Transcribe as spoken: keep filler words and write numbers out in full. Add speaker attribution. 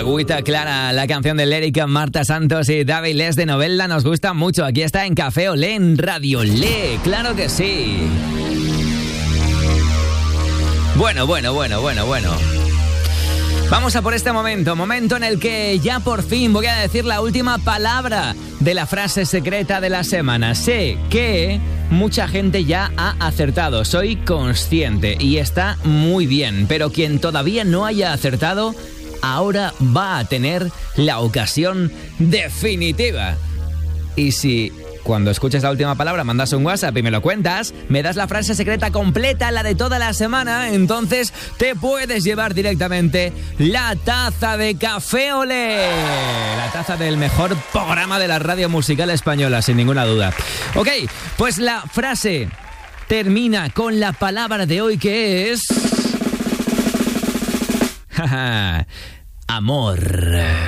Speaker 1: Agüita Clara, la canción de Lérica, Marta Santos y David Les de Novelda nos gusta mucho. Aquí está en Café Olé, en Radio Olé, claro que sí. Bueno, bueno, bueno, bueno, bueno. Vamos a por este momento, momento en el que ya por fin voy a decir la última palabra de la frase secreta de la semana. Sé que mucha gente ya ha acertado, soy consciente y está muy bien, pero quien todavía no haya acertado, ahora va a tener la ocasión definitiva. Y si cuando escuches la última palabra mandas un WhatsApp y me lo cuentas, me das la frase secreta completa, la de toda la semana, entonces te puedes llevar directamente la taza de Café Olé, la taza del mejor programa de la radio musical española, sin ninguna duda. Ok, pues la frase termina con la palabra de hoy, que es... amor.